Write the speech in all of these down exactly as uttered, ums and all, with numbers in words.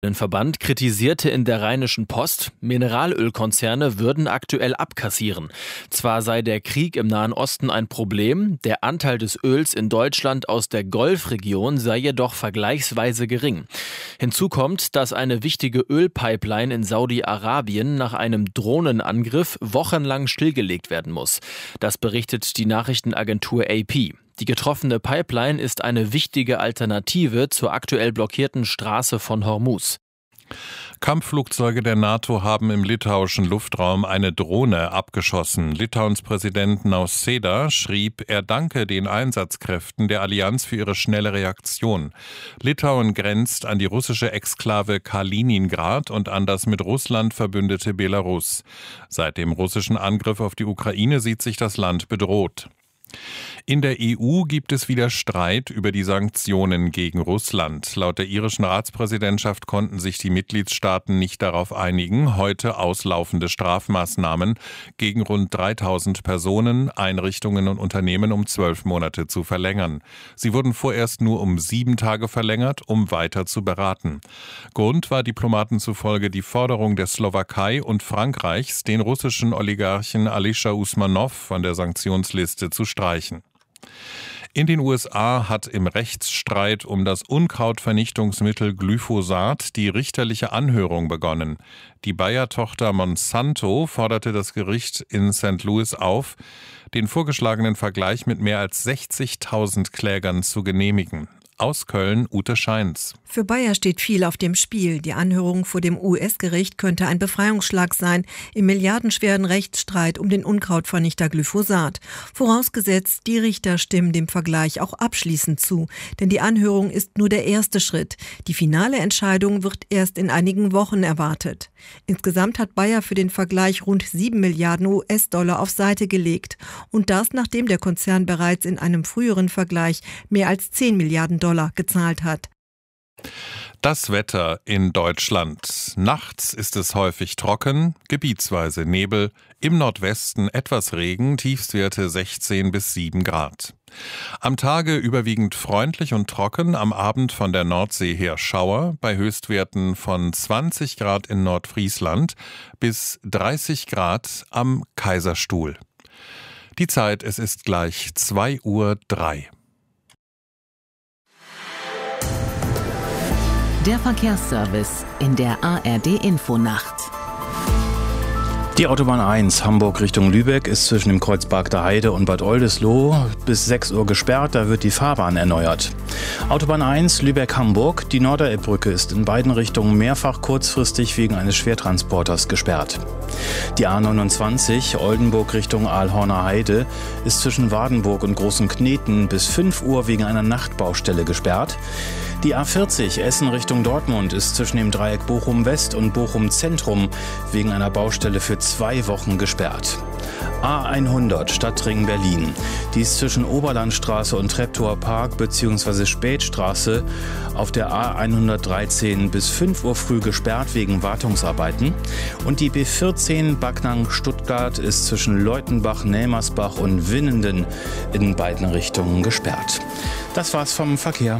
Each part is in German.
Der Verband kritisierte in der Rheinischen Post, Mineralölkonzerne würden aktuell abkassieren. Zwar sei der Krieg im Nahen Osten ein Problem, der Anteil des Öls in Deutschland aus der Golfregion sei jedoch vergleichsweise gering. Hinzu kommt, dass eine wichtige Ölpipeline in Saudi-Arabien nach einem Drohnenangriff wochenlang stillgelegt werden muss. Das berichtet die Nachrichtenagentur A P. Die getroffene Pipeline ist eine wichtige Alternative zur aktuell blockierten Straße von Hormuz. Kampfflugzeuge der NATO haben im litauischen Luftraum eine Drohne abgeschossen. Litauens Präsident Nausėda schrieb, er danke den Einsatzkräften der Allianz für ihre schnelle Reaktion. Litauen grenzt an die russische Exklave Kaliningrad und an das mit Russland verbündete Belarus. Seit dem russischen Angriff auf die Ukraine sieht sich das Land bedroht. In der E U gibt es wieder Streit über die Sanktionen gegen Russland. Laut der irischen Ratspräsidentschaft konnten sich die Mitgliedstaaten nicht darauf einigen, heute auslaufende Strafmaßnahmen gegen rund dreitausend Personen, Einrichtungen und Unternehmen um zwölf Monate zu verlängern. Sie wurden vorerst nur um sieben Tage verlängert, um weiter zu beraten. Grund war Diplomaten zufolge die Forderung der Slowakei und Frankreichs, den russischen Oligarchen Alisher Usmanov von der Sanktionsliste zu streichen. In den U S A hat im Rechtsstreit um das Unkrautvernichtungsmittel Glyphosat die richterliche Anhörung begonnen. Die Bayer-Tochter Monsanto forderte das Gericht in Sankt Louis auf, den vorgeschlagenen Vergleich mit mehr als sechzigtausend Klägern zu genehmigen. Aus Köln, Ute Scheins. Für Bayer steht viel auf dem Spiel. Die Anhörung vor dem U S-Gericht könnte ein Befreiungsschlag sein im milliardenschweren Rechtsstreit um den Unkrautvernichter Glyphosat. Vorausgesetzt, die Richter stimmen dem Vergleich auch abschließend zu. Denn die Anhörung ist nur der erste Schritt. Die finale Entscheidung wird erst in einigen Wochen erwartet. Insgesamt hat Bayer für den Vergleich rund sieben Milliarden U S-Dollar auf Seite gelegt. Und das, nachdem der Konzern bereits in einem früheren Vergleich mehr als zehn Milliarden Dollar gezahlt hat. Das Wetter in Deutschland. Nachts ist es häufig trocken, gebietsweise Nebel, im Nordwesten etwas Regen, Tiefstwerte sechzehn bis sieben Grad. Am Tage überwiegend freundlich und trocken, am Abend von der Nordsee her Schauer, bei Höchstwerten von zwanzig Grad in Nordfriesland bis dreißig Grad am Kaiserstuhl. Die Zeit, es ist gleich zwei Uhr drei. Der Verkehrsservice in der A R D-Infonacht. Die Autobahn eins Hamburg Richtung Lübeck ist zwischen dem Kreuz Bargter Heide und Bad Oldesloe bis sechs Uhr gesperrt, da wird die Fahrbahn erneuert. Autobahn eins Lübeck-Hamburg, die Norderelbbrücke ist in beiden Richtungen mehrfach kurzfristig wegen eines Schwertransporters gesperrt. Die A neunundzwanzig Oldenburg Richtung Aalhorner Heide ist zwischen Wardenburg und Großen Kneten bis fünf Uhr wegen einer Nachtbaustelle gesperrt. Die A vierzig Essen Richtung Dortmund ist zwischen dem Dreieck Bochum West und Bochum Zentrum wegen einer Baustelle für zwei Wochen gesperrt. A hundert Stadtring Berlin. Die ist zwischen Oberlandstraße und Treptower Park bzw. Spätstraße auf der A hundertdreizehn bis fünf Uhr früh gesperrt wegen Wartungsarbeiten. Und die B vierzehn Backnang Stuttgart ist zwischen Leutenbach, Nelmersbach und Winnenden in beiden Richtungen gesperrt. Das war's vom Verkehr.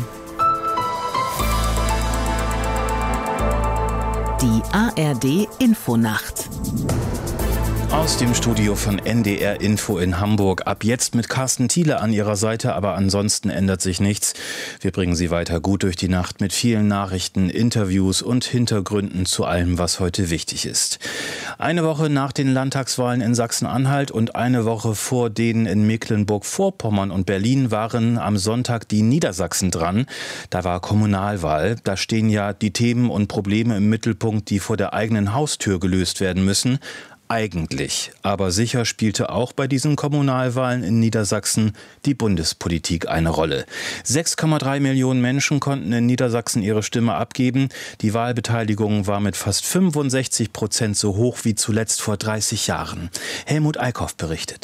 Die A R D-Infonacht. Aus dem Studio von N D R Info in Hamburg. Ab jetzt mit Carsten Thiele an Ihrer Seite, aber ansonsten ändert sich nichts. Wir bringen Sie weiter gut durch die Nacht mit vielen Nachrichten, Interviews und Hintergründen zu allem, was heute wichtig ist. Eine Woche nach den Landtagswahlen in Sachsen-Anhalt und eine Woche vor denen in Mecklenburg-Vorpommern und Berlin waren am Sonntag die Niedersachsen dran. Da war Kommunalwahl. Da stehen ja die Themen und Probleme im Mittelpunkt, die vor der eigenen Haustür gelöst werden müssen. Eigentlich. Aber sicher spielte auch bei diesen Kommunalwahlen in Niedersachsen die Bundespolitik eine Rolle. sechs Komma drei Millionen Menschen konnten in Niedersachsen ihre Stimme abgeben. Die Wahlbeteiligung war mit fast fünfundsechzig Prozent so hoch wie zuletzt vor dreißig Jahren. Helmut Eickhoff berichtet.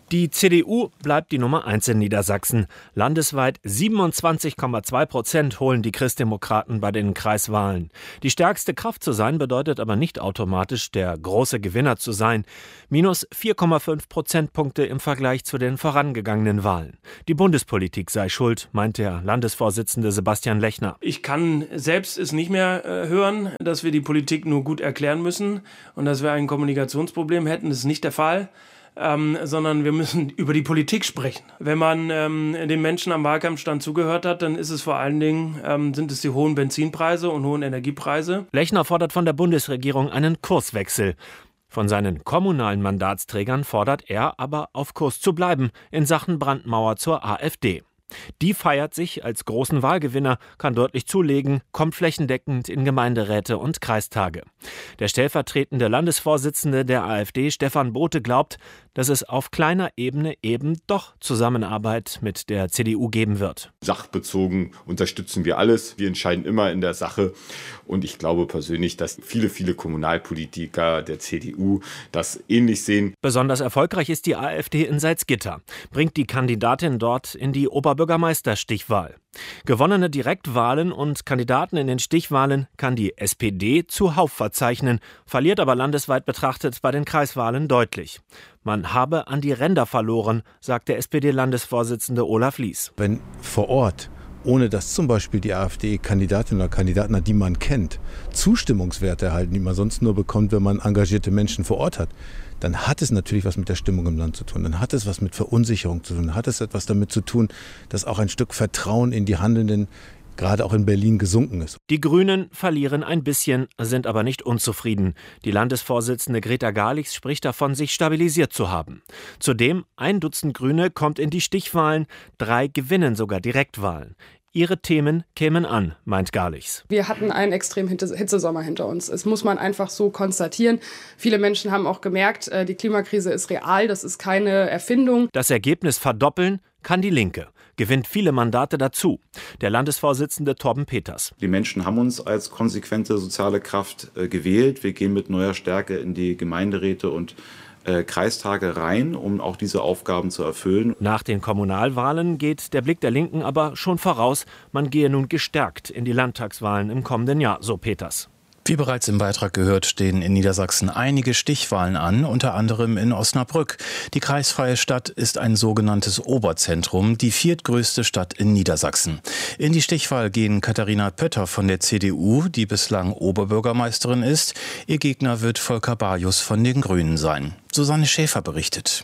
Die C D U bleibt die Nummer eins in Niedersachsen. Landesweit siebenundzwanzig Komma zwei Prozent holen die Christdemokraten bei den Kreiswahlen. Die stärkste Kraft zu sein bedeutet aber nicht automatisch, der große Gewinner zu sein. Minus vier Komma fünf Prozentpunkte im Vergleich zu den vorangegangenen Wahlen. Die Bundespolitik sei schuld, meint der Landesvorsitzende Sebastian Lechner. Ich kann selbst es nicht mehr äh, hören, dass wir die Politik nur gut erklären müssen und dass wir ein Kommunikationsproblem hätten. Das ist nicht der Fall. Ähm, sondern wir müssen über die Politik sprechen. Wenn man ähm, den Menschen am Wahlkampfstand zugehört hat, dann ist es vor allen Dingen, ähm, sind es die hohen Benzinpreise und hohen Energiepreise. Lechner fordert von der Bundesregierung einen Kurswechsel. Von seinen kommunalen Mandatsträgern fordert er aber, auf Kurs zu bleiben in Sachen Brandmauer zur AfD. Die feiert sich als großen Wahlgewinner, kann deutlich zulegen, kommt flächendeckend in Gemeinderäte und Kreistage. Der stellvertretende Landesvorsitzende der AfD, Stefan Bote, glaubt, dass es auf kleiner Ebene eben doch Zusammenarbeit mit der C D U geben wird. Sachbezogen unterstützen wir alles. Wir entscheiden immer in der Sache. Und ich glaube persönlich, dass viele, viele Kommunalpolitiker der C D U das ähnlich sehen. Besonders erfolgreich ist die AfD in Salzgitter, bringt die Kandidatin dort in die Oberbürgermeisterstichwahl. Gewonnene Direktwahlen und Kandidaten in den Stichwahlen kann die S P D zuhauf verzeichnen, verliert aber landesweit betrachtet bei den Kreiswahlen deutlich. Man habe an die Ränder verloren, sagt der S P D-Landesvorsitzende Olaf Lies. Wenn vor Ort, ohne dass zum Beispiel die AfD-Kandidatin oder Kandidaten, die man kennt, Zustimmungswerte erhalten, die man sonst nur bekommt, wenn man engagierte Menschen vor Ort hat, dann hat es natürlich was mit der Stimmung im Land zu tun. Dann hat es was mit Verunsicherung zu tun. Dann hat es etwas damit zu tun, dass auch ein Stück Vertrauen in die Handelnden gerade auch in Berlin gesunken ist. Die Grünen verlieren ein bisschen, sind aber nicht unzufrieden. Die Landesvorsitzende Greta Garlix spricht davon, sich stabilisiert zu haben. Zudem, ein Dutzend Grüne kommt in die Stichwahlen, drei gewinnen sogar Direktwahlen. Ihre Themen kämen an, meint Garlix. Wir hatten einen extremen Hitzesommer hinter uns. Das muss man einfach so konstatieren. Viele Menschen haben auch gemerkt, die Klimakrise ist real, das ist keine Erfindung. Das Ergebnis verdoppeln kann die Linke, gewinnt viele Mandate dazu. Der Landesvorsitzende Torben Peters. Die Menschen haben uns als konsequente soziale Kraft äh, gewählt. Wir gehen mit neuer Stärke in die Gemeinderäte und äh, Kreistage rein, um auch diese Aufgaben zu erfüllen. Nach den Kommunalwahlen geht der Blick der Linken aber schon voraus. Man gehe nun gestärkt in die Landtagswahlen im kommenden Jahr, so Peters. Wie bereits im Beitrag gehört, stehen in Niedersachsen einige Stichwahlen an, unter anderem in Osnabrück. Die kreisfreie Stadt ist ein sogenanntes Oberzentrum, die viertgrößte Stadt in Niedersachsen. In die Stichwahl gehen Katharina Pötter von der C D U, die bislang Oberbürgermeisterin ist. Ihr Gegner wird Volker Bajus von den Grünen sein. Susanne Schäfer berichtet.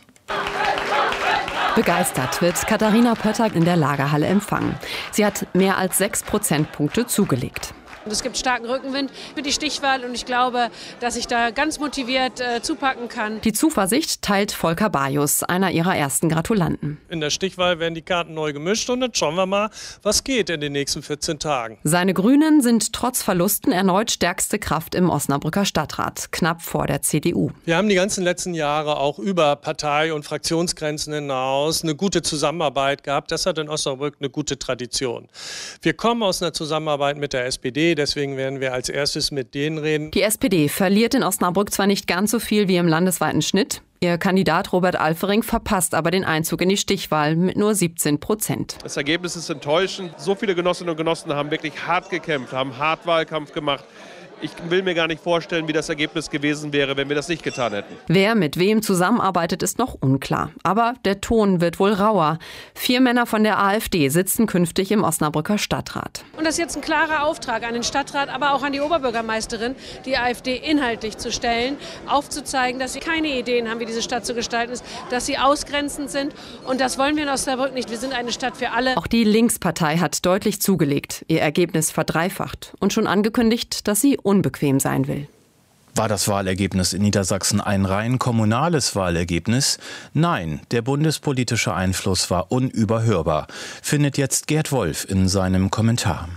Begeistert wird Katharina Pötter in der Lagerhalle empfangen. Sie hat mehr als sechs Prozentpunkte zugelegt. Es gibt starken Rückenwind für die Stichwahl und ich glaube, dass ich da ganz motiviert äh, zupacken kann. Die Zuversicht teilt Volker Bajus, einer ihrer ersten Gratulanten. In der Stichwahl werden die Karten neu gemischt und dann schauen wir mal, was geht in den nächsten vierzehn Tagen. Seine Grünen sind trotz Verlusten erneut stärkste Kraft im Osnabrücker Stadtrat, knapp vor der C D U. Wir haben die ganzen letzten Jahre auch über Partei- und Fraktionsgrenzen hinaus eine gute Zusammenarbeit gehabt. Das hat in Osnabrück eine gute Tradition. Wir kommen aus einer Zusammenarbeit mit der S P D. Deswegen werden wir als erstes mit denen reden. Die S P D verliert in Osnabrück zwar nicht ganz so viel wie im landesweiten Schnitt. Ihr Kandidat Robert Alfering verpasst aber den Einzug in die Stichwahl mit nur siebzehn Prozent. Das Ergebnis ist enttäuschend. So viele Genossinnen und Genossen haben wirklich hart gekämpft, haben hart Wahlkampf gemacht. Ich will mir gar nicht vorstellen, wie das Ergebnis gewesen wäre, wenn wir das nicht getan hätten. Wer mit wem zusammenarbeitet, ist noch unklar. Aber der Ton wird wohl rauer. Vier Männer von der AfD sitzen künftig im Osnabrücker Stadtrat. Und das ist jetzt ein klarer Auftrag an den Stadtrat, aber auch an die Oberbürgermeisterin, die AfD inhaltlich zu stellen, aufzuzeigen, dass sie keine Ideen haben, wie diese Stadt zu gestalten ist, dass sie ausgrenzend sind. Und das wollen wir in Osnabrück nicht. Wir sind eine Stadt für alle. Auch die Linkspartei hat deutlich zugelegt, ihr Ergebnis verdreifacht und schon angekündigt, dass sie unbequem sein will. War das Wahlergebnis in Niedersachsen ein rein kommunales Wahlergebnis? Nein, der bundespolitische Einfluss war unüberhörbar, findet jetzt Gerd Wolf in seinem Kommentar.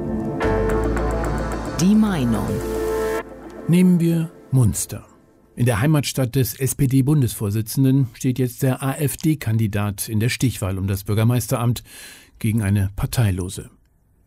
Die Meinung. Nehmen wir Munster. In der Heimatstadt des S P D-Bundesvorsitzenden steht jetzt der AfD-Kandidat in der Stichwahl um das Bürgermeisteramt gegen eine Parteilose.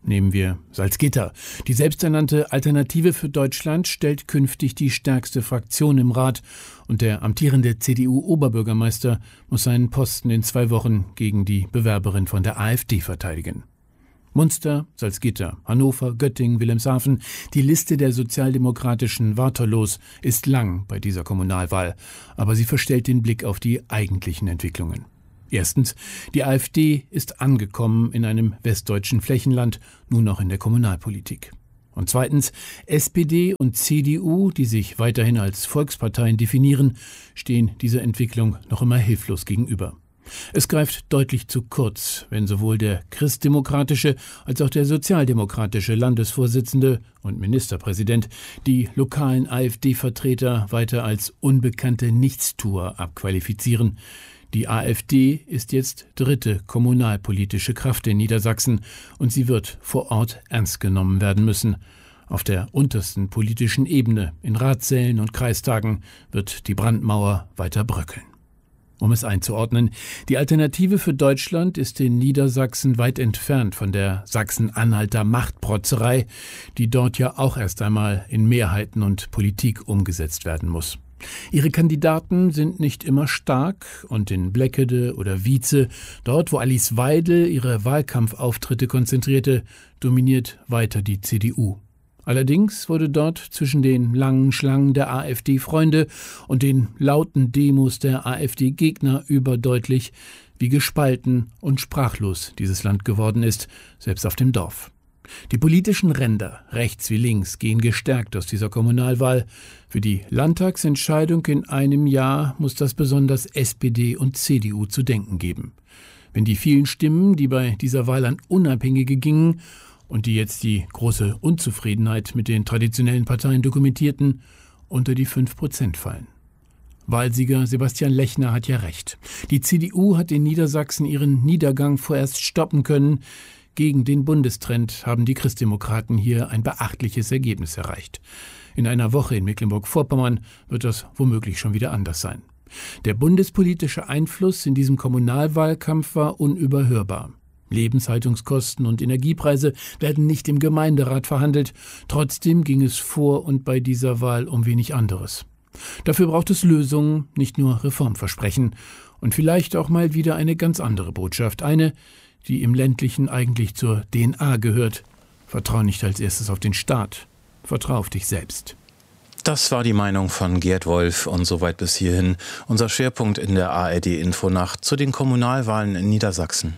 Nehmen wir Salzgitter. Die selbsternannte Alternative für Deutschland stellt künftig die stärkste Fraktion im Rat und der amtierende C D U-Oberbürgermeister muss seinen Posten in zwei Wochen gegen die Bewerberin von der AfD verteidigen. Munster, Salzgitter, Hannover, Göttingen, Wilhelmshaven. Die Liste der sozialdemokratischen Waterloos ist lang bei dieser Kommunalwahl, aber sie verstellt den Blick auf die eigentlichen Entwicklungen. Erstens, die AfD ist angekommen in einem westdeutschen Flächenland, nun noch in der Kommunalpolitik. Und zweitens, S P D und C D U, die sich weiterhin als Volksparteien definieren, stehen dieser Entwicklung noch immer hilflos gegenüber. Es greift deutlich zu kurz, wenn sowohl der christdemokratische als auch der sozialdemokratische Landesvorsitzende und Ministerpräsident die lokalen AfD-Vertreter weiter als unbekannte Nichtstuer abqualifizieren. Die AfD ist jetzt dritte kommunalpolitische Kraft in Niedersachsen und sie wird vor Ort ernst genommen werden müssen. Auf der untersten politischen Ebene, in Ratssälen und Kreistagen, wird die Brandmauer weiter bröckeln. Um es einzuordnen, die Alternative für Deutschland ist in Niedersachsen weit entfernt von der Sachsen-Anhalter Machtprotzerei, die dort ja auch erst einmal in Mehrheiten und Politik umgesetzt werden muss. Ihre Kandidaten sind nicht immer stark und in Bleckede oder Wietze, dort wo Alice Weidel ihre Wahlkampfauftritte konzentrierte, dominiert weiter die C D U. Allerdings wurde dort zwischen den langen Schlangen der AfD-Freunde und den lauten Demos der AfD-Gegner überdeutlich, wie gespalten und sprachlos dieses Land geworden ist, selbst auf dem Dorf. Die politischen Ränder, rechts wie links, gehen gestärkt aus dieser Kommunalwahl. Für die Landtagsentscheidung in einem Jahr muss das besonders S P D und C D U zu denken geben. Wenn die vielen Stimmen, die bei dieser Wahl an Unabhängige gingen und die jetzt die große Unzufriedenheit mit den traditionellen Parteien dokumentierten, unter die fünf Prozent fallen. Wahlsieger Sebastian Lechner hat ja recht. Die C D U hat in Niedersachsen ihren Niedergang vorerst stoppen können. Gegen den Bundestrend haben die Christdemokraten hier ein beachtliches Ergebnis erreicht. In einer Woche in Mecklenburg-Vorpommern wird das womöglich schon wieder anders sein. Der bundespolitische Einfluss in diesem Kommunalwahlkampf war unüberhörbar. Lebenshaltungskosten und Energiepreise werden nicht im Gemeinderat verhandelt. Trotzdem ging es vor und bei dieser Wahl um wenig anderes. Dafür braucht es Lösungen, nicht nur Reformversprechen. Und vielleicht auch mal wieder eine ganz andere Botschaft. Eine, die im Ländlichen eigentlich zur D N A gehört. Vertrau nicht als erstes auf den Staat. Vertrau auf dich selbst. Das war die Meinung von Gerd Wolf und soweit bis hierhin unser Schwerpunkt in der A R D-Infonacht zu den Kommunalwahlen in Niedersachsen.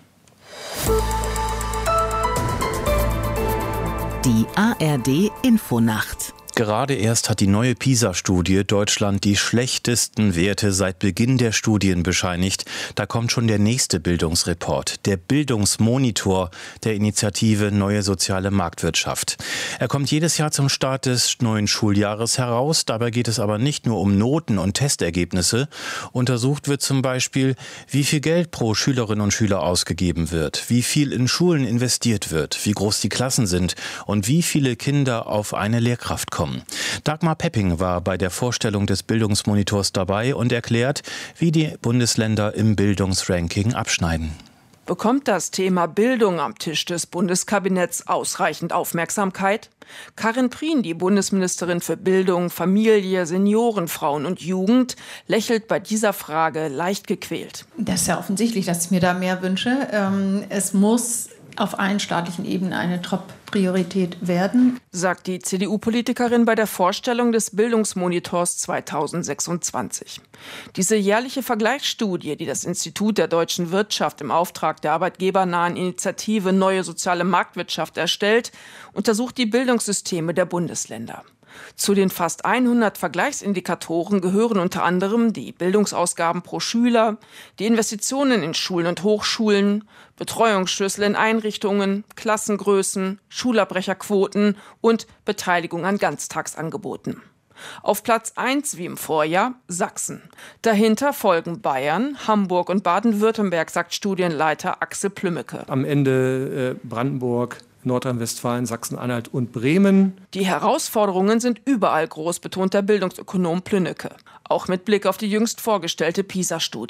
Die A R D-Infonacht. Gerade erst hat die neue PISA-Studie Deutschland die schlechtesten Werte seit Beginn der Studien bescheinigt. Da kommt schon der nächste Bildungsreport, der Bildungsmonitor der Initiative Neue Soziale Marktwirtschaft. Er kommt jedes Jahr zum Start des neuen Schuljahres heraus. Dabei geht es aber nicht nur um Noten und Testergebnisse. Untersucht wird zum Beispiel, wie viel Geld pro Schülerinnen und Schüler ausgegeben wird, wie viel in Schulen investiert wird, wie groß die Klassen sind und wie viele Kinder auf eine Lehrkraft kommen. Dagmar Pepping war bei der Vorstellung des Bildungsmonitors dabei und erklärt, wie die Bundesländer im Bildungsranking abschneiden. Bekommt das Thema Bildung am Tisch des Bundeskabinetts ausreichend Aufmerksamkeit? Karin Prien, die Bundesministerin für Bildung, Familie, Senioren, Frauen und Jugend, lächelt bei dieser Frage leicht gequält. Das ist ja offensichtlich, dass ich mir da mehr wünsche. Es muss auf allen staatlichen Ebenen eine Top-Priorität werden, sagt die C D U-Politikerin bei der Vorstellung des Bildungsmonitors zweitausendsechsundzwanzig. Diese jährliche Vergleichsstudie, die das Institut der deutschen Wirtschaft im Auftrag der arbeitgebernahen Initiative Neue Soziale Marktwirtschaft erstellt, untersucht die Bildungssysteme der Bundesländer. Zu den fast hundert Vergleichsindikatoren gehören unter anderem die Bildungsausgaben pro Schüler, die Investitionen in Schulen und Hochschulen, Betreuungsschlüssel in Einrichtungen, Klassengrößen, Schulabbrecherquoten und Beteiligung an Ganztagsangeboten. Auf Platz eins wie im Vorjahr Sachsen. Dahinter folgen Bayern, Hamburg und Baden-Württemberg, sagt Studienleiter Axel Plümmecke. Am Ende äh, Brandenburg, Nordrhein-Westfalen, Sachsen-Anhalt und Bremen. Die Herausforderungen sind überall groß, betont der Bildungsökonom Plünnecke. Auch mit Blick auf die jüngst vorgestellte PISA-Studie.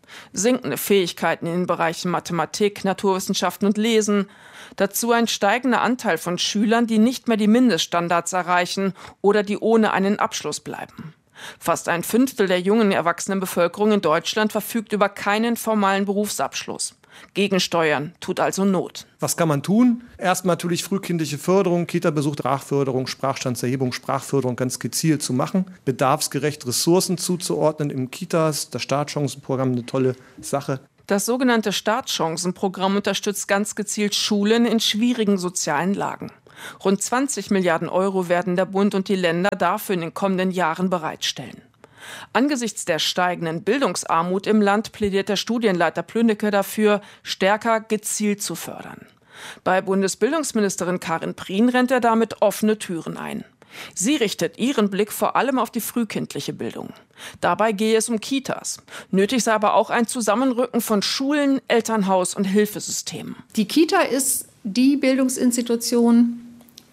Sinkende Fähigkeiten in den Bereichen Mathematik, Naturwissenschaften und Lesen. Dazu ein steigender Anteil von Schülern, die nicht mehr die Mindeststandards erreichen oder die ohne einen Abschluss bleiben. Fast ein Fünftel der jungen erwachsenen Bevölkerung in Deutschland verfügt über keinen formalen Berufsabschluss. Gegensteuern tut also Not. Was kann man tun? Erstmal natürlich frühkindliche Förderung, Kita-Besuch, Sprachförderung, Sprachstandserhebung, Sprachförderung ganz gezielt zu machen. Bedarfsgerecht Ressourcen zuzuordnen in Kitas. Das Startchancenprogramm eine tolle Sache. Das sogenannte Startchancenprogramm unterstützt ganz gezielt Schulen in schwierigen sozialen Lagen. Rund zwanzig Milliarden Euro werden der Bund und die Länder dafür in den kommenden Jahren bereitstellen. Angesichts der steigenden Bildungsarmut im Land plädiert der Studienleiter Plünnecke dafür, stärker gezielt zu fördern. Bei Bundesbildungsministerin Karin Prien rennt er damit offene Türen ein. Sie richtet ihren Blick vor allem auf die frühkindliche Bildung. Dabei gehe es um Kitas. Nötig sei aber auch ein Zusammenrücken von Schulen, Elternhaus und Hilfesystemen. Die Kita ist die Bildungsinstitution,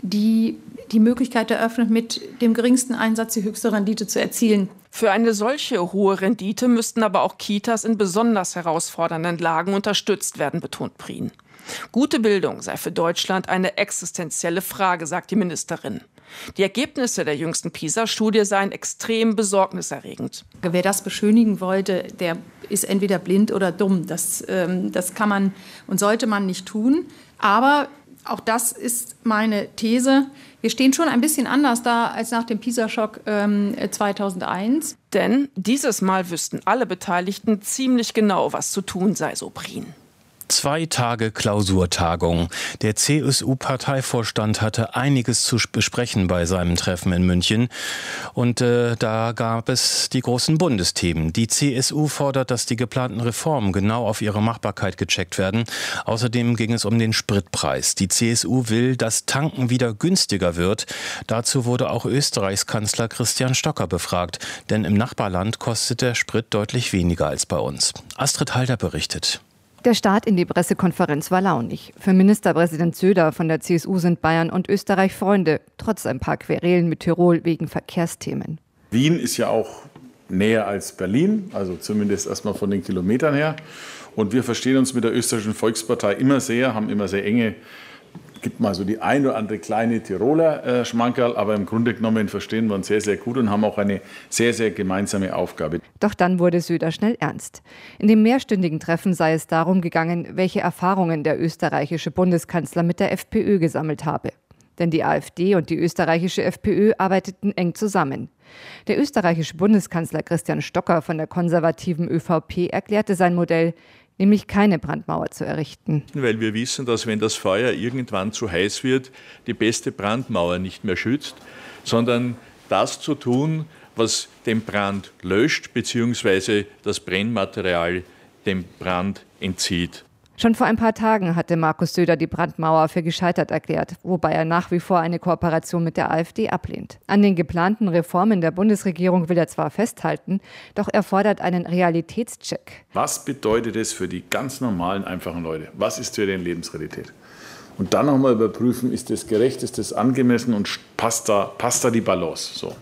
die die Möglichkeit eröffnet, mit dem geringsten Einsatz die höchste Rendite zu erzielen. Für eine solche hohe Rendite müssten aber auch Kitas in besonders herausfordernden Lagen unterstützt werden, betont Prien. Gute Bildung sei für Deutschland eine existenzielle Frage, sagt die Ministerin. Die Ergebnisse der jüngsten PISA-Studie seien extrem besorgniserregend. Wer das beschönigen wollte, der ist entweder blind oder dumm. Das, ähm, das kann man und sollte man nicht tun. Aber auch das ist meine These. Wir stehen schon ein bisschen anders da als nach dem PISA-Schock ähm, zweitausendeins. Denn dieses Mal wüssten alle Beteiligten ziemlich genau, was zu tun sei, so Prien. Zwei Tage Klausurtagung. Der C S U-Parteivorstand hatte einiges zu besprechen bei seinem Treffen in München. Und äh, da gab es die großen Bundesthemen. Die C S U fordert, dass die geplanten Reformen genau auf ihre Machbarkeit gecheckt werden. Außerdem ging es um den Spritpreis. Die C S U will, dass Tanken wieder günstiger wird. Dazu wurde auch Österreichs Kanzler Christian Stocker befragt. Denn im Nachbarland kostet der Sprit deutlich weniger als bei uns. Astrid Halder berichtet. Der Start in die Pressekonferenz war launig. Für Ministerpräsident Söder von der C S U sind Bayern und Österreich Freunde, trotz ein paar Querelen mit Tirol wegen Verkehrsthemen. Wien ist ja auch näher als Berlin, also zumindest erstmal von den Kilometern her. Und wir verstehen uns mit der österreichischen Volkspartei immer sehr, haben immer sehr enge, gibt mal so die ein oder andere kleine Tiroler äh, Schmankerl, aber im Grunde genommen verstehen wir uns sehr, sehr gut und haben auch eine sehr, sehr gemeinsame Aufgabe. Doch dann wurde Söder schnell ernst. In dem mehrstündigen Treffen sei es darum gegangen, welche Erfahrungen der österreichische Bundeskanzler mit der FPÖ gesammelt habe. Denn die AfD und die österreichische FPÖ arbeiteten eng zusammen. Der österreichische Bundeskanzler Christian Stocker von der konservativen ÖVP erklärte sein Modell, nämlich keine Brandmauer zu errichten. Weil wir wissen, dass wenn das Feuer irgendwann zu heiß wird, die beste Brandmauer nicht mehr schützt, sondern das zu tun, was den Brand löscht, beziehungsweise das Brennmaterial dem Brand entzieht. Schon vor ein paar Tagen hatte Markus Söder die Brandmauer für gescheitert erklärt, wobei er nach wie vor eine Kooperation mit der AfD ablehnt. An den geplanten Reformen der Bundesregierung will er zwar festhalten, doch er fordert einen Realitätscheck. Was bedeutet es für die ganz normalen, einfachen Leute? Was ist für deren Lebensrealität? Und dann nochmal überprüfen, ist das gerecht, ist das angemessen und passt da, passt da die Balance? So.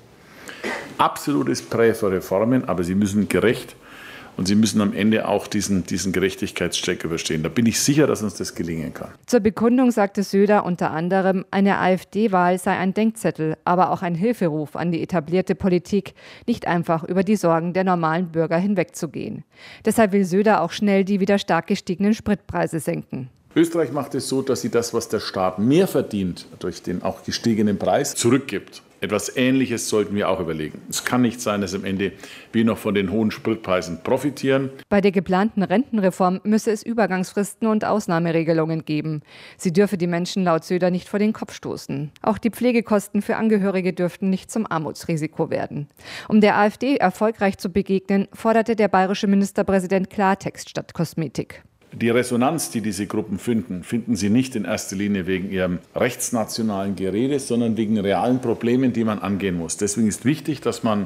Absolutes Prä für Reformen, aber sie müssen gerecht und sie müssen am Ende auch diesen, diesen Gerechtigkeitscheck überstehen. Da bin ich sicher, dass uns das gelingen kann. Zur Bekundung sagte Söder unter anderem, eine AfD-Wahl sei ein Denkzettel, aber auch ein Hilferuf an die etablierte Politik, nicht einfach über die Sorgen der normalen Bürger hinwegzugehen. Deshalb will Söder auch schnell die wieder stark gestiegenen Spritpreise senken. Österreich macht es so, dass sie das, was der Staat mehr verdient, durch den auch gestiegenen Preis, zurückgibt. Etwas Ähnliches sollten wir auch überlegen. Es kann nicht sein, dass am Ende wir noch von den hohen Spritpreisen profitieren. Bei der geplanten Rentenreform müsse es Übergangsfristen und Ausnahmeregelungen geben. Sie dürfe die Menschen laut Söder nicht vor den Kopf stoßen. Auch die Pflegekosten für Angehörige dürften nicht zum Armutsrisiko werden. Um der AfD erfolgreich zu begegnen, forderte der bayerische Ministerpräsident Klartext statt Kosmetik. Die Resonanz, die diese Gruppen finden, finden sie nicht in erster Linie wegen ihrem rechtsnationalen Gerede, sondern wegen realen Problemen, die man angehen muss. Deswegen ist wichtig, dass man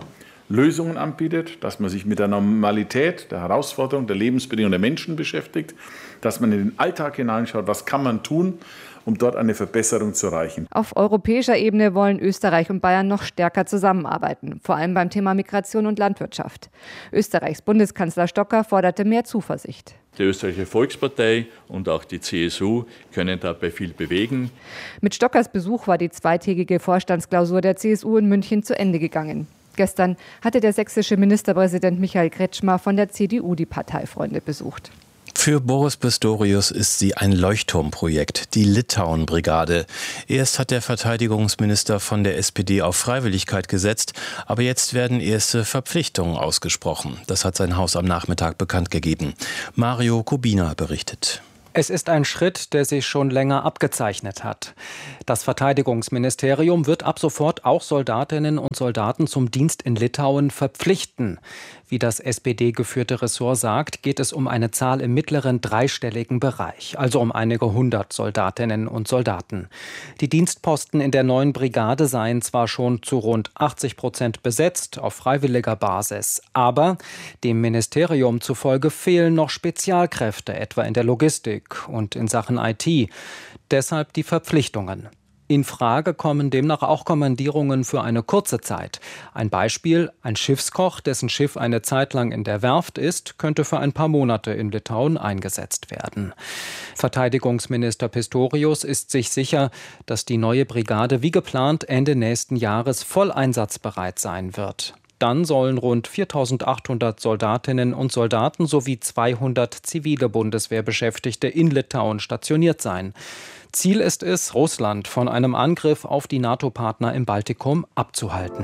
Lösungen anbietet, dass man sich mit der Normalität, der Herausforderung, der Lebensbedingungen der Menschen beschäftigt, dass man in den Alltag hineinschaut, was kann man tun, um dort eine Verbesserung zu erreichen. Auf europäischer Ebene wollen Österreich und Bayern noch stärker zusammenarbeiten, vor allem beim Thema Migration und Landwirtschaft. Österreichs Bundeskanzler Stocker forderte mehr Zuversicht. Die Österreichische Volkspartei und auch die C S U können dabei viel bewegen. Mit Stockers Besuch war die zweitägige Vorstandsklausur der C S U in München zu Ende gegangen. Gestern hatte der sächsische Ministerpräsident Michael Kretschmer von der C D U die Parteifreunde besucht. Für Boris Pistorius ist sie ein Leuchtturmprojekt, die Litauen-Brigade. Erst hat der Verteidigungsminister von der S P D auf Freiwilligkeit gesetzt, aber jetzt werden erste Verpflichtungen ausgesprochen. Das hat sein Haus am Nachmittag bekannt gegeben. Mario Kubina berichtet. Es ist ein Schritt, der sich schon länger abgezeichnet hat. Das Verteidigungsministerium wird ab sofort auch Soldatinnen und Soldaten zum Dienst in Litauen verpflichten. Wie das S P D-geführte Ressort sagt, geht es um eine Zahl im mittleren dreistelligen Bereich, also um einige hundert Soldatinnen und Soldaten. Die Dienstposten in der neuen Brigade seien zwar schon zu rund achtzig Prozent besetzt, auf freiwilliger Basis, aber dem Ministerium zufolge fehlen noch Spezialkräfte, etwa in der Logistik und in Sachen I T. Deshalb die Verpflichtungen. In Frage kommen demnach auch Kommandierungen für eine kurze Zeit. Ein Beispiel: Ein Schiffskoch, dessen Schiff eine Zeit lang in der Werft ist, könnte für ein paar Monate in Litauen eingesetzt werden. Verteidigungsminister Pistorius ist sich sicher, dass die neue Brigade wie geplant Ende nächsten Jahres voll einsatzbereit sein wird. Dann sollen rund viertausendachthundert Soldatinnen und Soldaten sowie zweihundert zivile Bundeswehrbeschäftigte in Litauen stationiert sein. Ziel ist es, Russland von einem Angriff auf die NATO-Partner im Baltikum abzuhalten.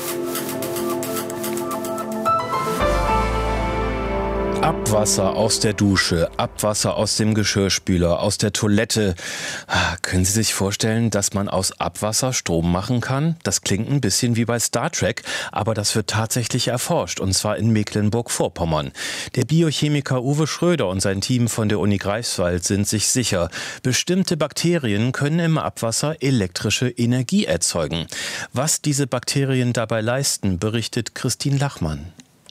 Abwasser aus der Dusche, Abwasser aus dem Geschirrspüler, aus der Toilette. Können Sie sich vorstellen, dass man aus Abwasser Strom machen kann? Das klingt ein bisschen wie bei Star Trek, aber das wird tatsächlich erforscht, und zwar in Mecklenburg-Vorpommern. Der Biochemiker Uwe Schröder und sein Team von der Uni Greifswald sind sich sicher, bestimmte Bakterien können im Abwasser elektrische Energie erzeugen. Was diese Bakterien dabei leisten, berichtet Christine Lachmann.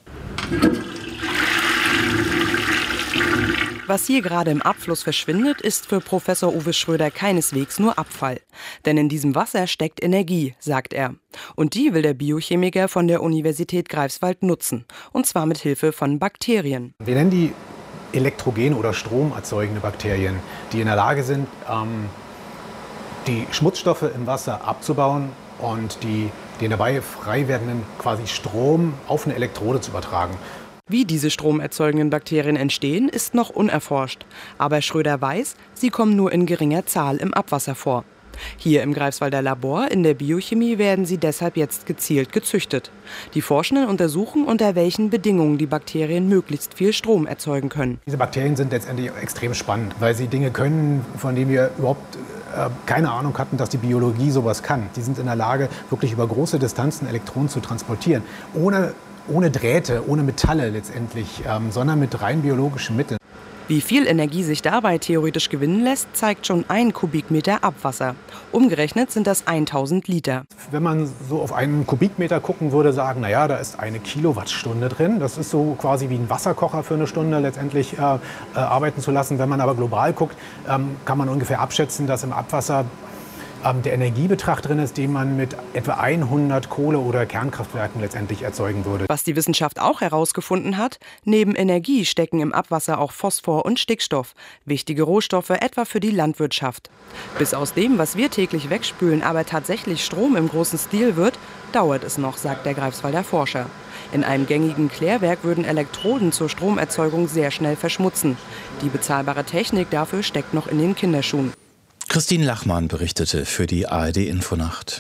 Was hier gerade im Abfluss verschwindet, ist für Professor Uwe Schröder keineswegs nur Abfall. Denn in diesem Wasser steckt Energie, sagt er. Und die will der Biochemiker von der Universität Greifswald nutzen. Und zwar mit Hilfe von Bakterien. Wir nennen die elektrogene oder stromerzeugende Bakterien, die in der Lage sind, ähm, die Schmutzstoffe im Wasser abzubauen und die, den dabei frei werdenden quasi Strom auf eine Elektrode zu übertragen. Wie diese stromerzeugenden Bakterien entstehen, ist noch unerforscht. Aber Schröder weiß, sie kommen nur in geringer Zahl im Abwasser vor. Hier im Greifswalder Labor in der Biochemie werden sie deshalb jetzt gezielt gezüchtet. Die Forschenden untersuchen, unter welchen Bedingungen die Bakterien möglichst viel Strom erzeugen können. Diese Bakterien sind letztendlich extrem spannend, weil sie Dinge können, von denen wir überhaupt äh, keine Ahnung hatten, dass die Biologie sowas kann. Die sind in der Lage, wirklich über große Distanzen Elektronen zu transportieren, ohne ohne Drähte, ohne Metalle letztendlich, ähm, sondern mit rein biologischen Mitteln. Wie viel Energie sich dabei theoretisch gewinnen lässt, zeigt schon ein Kubikmeter Abwasser. Umgerechnet sind das tausend Liter. Wenn man so auf einen Kubikmeter gucken würde, sagen, naja, da ist eine Kilowattstunde drin. Das ist so quasi wie ein Wasserkocher für eine Stunde letztendlich äh, äh, arbeiten zu lassen. Wenn man aber global guckt, ähm, kann man ungefähr abschätzen, dass im Abwasser der Energiebetrag drin ist, den man mit etwa hundert Kohle- oder Kernkraftwerken letztendlich erzeugen würde. Was die Wissenschaft auch herausgefunden hat, neben Energie stecken im Abwasser auch Phosphor und Stickstoff, wichtige Rohstoffe etwa für die Landwirtschaft. Bis aus dem, was wir täglich wegspülen, aber tatsächlich Strom im großen Stil wird, dauert es noch, sagt der Greifswalder Forscher. In einem gängigen Klärwerk würden Elektroden zur Stromerzeugung sehr schnell verschmutzen. Die bezahlbare Technik dafür steckt noch in den Kinderschuhen. Christine Lachmann berichtete für die A R D Infonacht.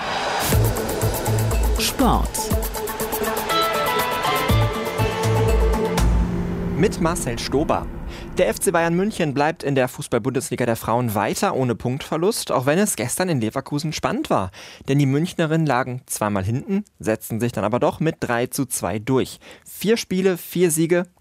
Sport. Mit Marcel Stober. Der F C Bayern München bleibt in der Fußball-Bundesliga der Frauen weiter ohne Punktverlust, auch wenn es gestern in Leverkusen spannend war. Denn die Münchnerinnen lagen zweimal hinten, setzten sich dann aber doch mit drei zu zwei durch. Vier Spiele, vier Siege,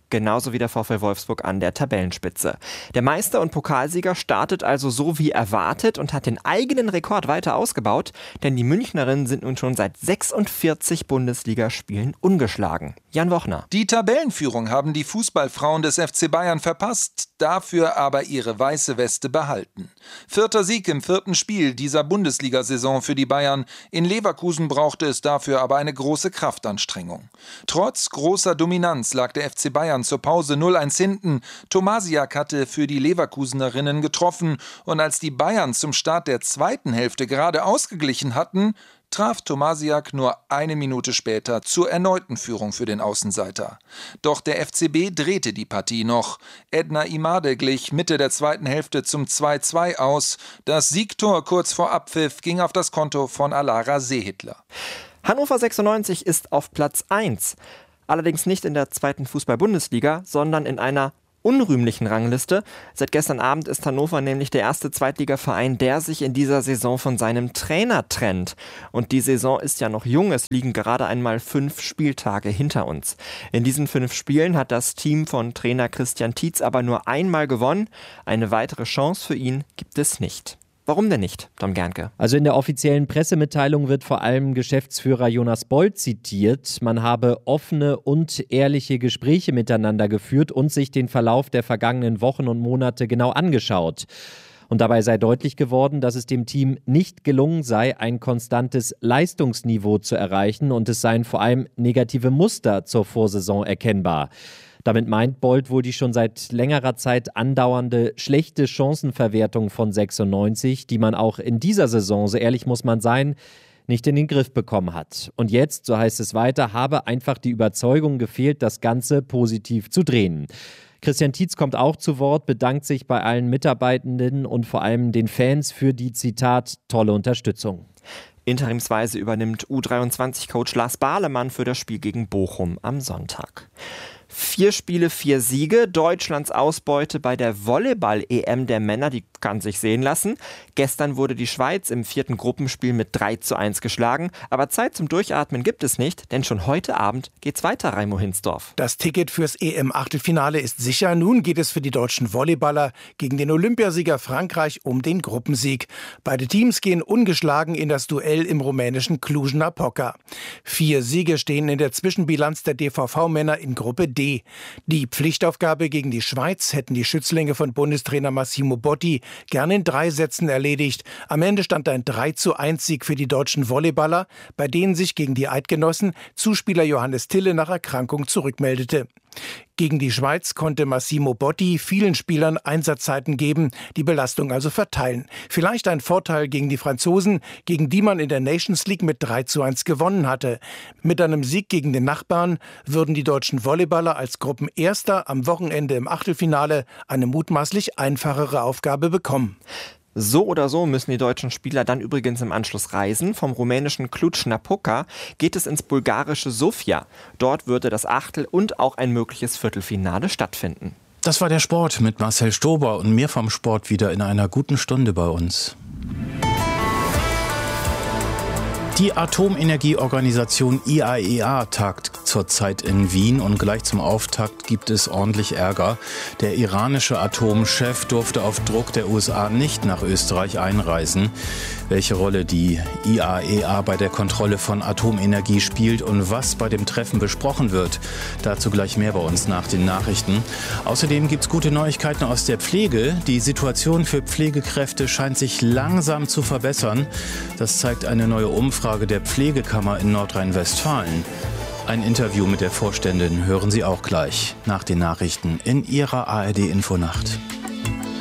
genauso wie der VfL Wolfsburg an der Tabellenspitze. Der Meister und Pokalsieger startet also so wie erwartet und hat den eigenen Rekord weiter ausgebaut, denn die Münchnerinnen sind nun schon seit sechsundvierzig Bundesligaspielen ungeschlagen. Jan Wochner. Die Tabellenführung haben die Fußballfrauen des F C Bayern verpasst, dafür aber ihre weiße Weste behalten. Vierter Sieg im vierten Spiel dieser Bundesliga-Saison für die Bayern. In Leverkusen brauchte es dafür aber eine große Kraftanstrengung. Trotz großer Dominanz lag der F C Bayern zur Pause null eins hinten. Tomasiak hatte für die Leverkusenerinnen getroffen und als die Bayern zum Start der zweiten Hälfte gerade ausgeglichen hatten, traf Tomasiak nur eine Minute später zur erneuten Führung für den Außenseiter. Doch der F C B drehte die Partie noch. Edna Imade glich Mitte der zweiten Hälfte zum zwei zwei aus. Das Siegtor kurz vor Abpfiff ging auf das Konto von Alara Seehitler. Hannover sechsundneunzig ist auf Platz eins. Allerdings nicht in der zweiten Fußball-Bundesliga, sondern in einer unrühmlichen Rangliste. Seit gestern Abend ist Hannover nämlich der erste Zweitligaverein, der sich in dieser Saison von seinem Trainer trennt. Und die Saison ist ja noch jung, es liegen gerade einmal fünf Spieltage hinter uns. In diesen fünf Spielen hat das Team von Trainer Christian Tietz aber nur einmal gewonnen. Eine weitere Chance für ihn gibt es nicht. Warum denn nicht, Tom Gernke? Also in der offiziellen Pressemitteilung wird vor allem Geschäftsführer Jonas Boll zitiert. Man habe offene und ehrliche Gespräche miteinander geführt und sich den Verlauf der vergangenen Wochen und Monate genau angeschaut. Und dabei sei deutlich geworden, dass es dem Team nicht gelungen sei, ein konstantes Leistungsniveau zu erreichen und es seien vor allem negative Muster zur Vorsaison erkennbar. Damit meint Bold wohl die schon seit längerer Zeit andauernde schlechte Chancenverwertung von sechsundneunzig, die man auch in dieser Saison, so ehrlich muss man sein, nicht in den Griff bekommen hat. Und jetzt, so heißt es weiter, habe einfach die Überzeugung gefehlt, das Ganze positiv zu drehen. Christian Tietz kommt auch zu Wort, bedankt sich bei allen Mitarbeitenden und vor allem den Fans für die, Zitat, tolle Unterstützung. Interimsweise übernimmt U dreiundzwanzig-Coach Lars Bahlemann für das Spiel gegen Bochum am Sonntag. Vier Spiele, vier Siege. Deutschlands Ausbeute bei der Volleyball-E M der Männer, die kann sich sehen lassen. Gestern wurde die Schweiz im vierten Gruppenspiel mit drei zu eins geschlagen. Aber Zeit zum Durchatmen gibt es nicht, denn schon heute Abend geht's weiter, Raimo Hinsdorf. Das Ticket fürs E M-Achtelfinale ist sicher. Nun geht es für die deutschen Volleyballer gegen den Olympiasieger Frankreich um den Gruppensieg. Beide Teams gehen ungeschlagen in das Duell im rumänischen Cluj-Napoca. Vier Siege stehen in der Zwischenbilanz der D V V-Männer in Gruppe D. Die Pflichtaufgabe gegen die Schweiz hätten die Schützlinge von Bundestrainer Massimo Botti gern in drei Sätzen erledigt. Am Ende stand ein drei zu eins Sieg für die deutschen Volleyballer, bei denen sich gegen die Eidgenossen Zuspieler Johannes Tille nach Erkrankung zurückmeldete. Gegen die Schweiz konnte Massimo Botti vielen Spielern Einsatzzeiten geben, die Belastung also verteilen. Vielleicht ein Vorteil gegen die Franzosen, gegen die man in der Nations League mit drei zu eins gewonnen hatte. Mit einem Sieg gegen den Nachbarn würden die deutschen Volleyballer als Gruppenerster am Wochenende im Achtelfinale eine mutmaßlich einfachere Aufgabe bekommen. So oder so müssen die deutschen Spieler dann übrigens im Anschluss reisen. Vom rumänischen Cluj-Napoca geht es ins bulgarische Sofia. Dort würde das Achtel- und auch ein mögliches Viertelfinale stattfinden. Das war der Sport mit Marcel Stober und mehr vom Sport wieder in einer guten Stunde bei uns. Die Atomenergieorganisation I A E A tagt zurzeit in Wien und gleich zum Auftakt gibt es ordentlich Ärger. Der iranische Atomchef durfte auf Druck der U S A nicht nach Österreich einreisen. Welche Rolle die I A E A bei der Kontrolle von Atomenergie spielt und was bei dem Treffen besprochen wird, dazu gleich mehr bei uns nach den Nachrichten. Außerdem gibt es gute Neuigkeiten aus der Pflege. Die Situation für Pflegekräfte scheint sich langsam zu verbessern. Das zeigt eine neue Umfrage der Pflegekammer in Nordrhein-Westfalen. Ein Interview mit der Vorständin hören Sie auch gleich nach den Nachrichten in Ihrer A R D Infonacht.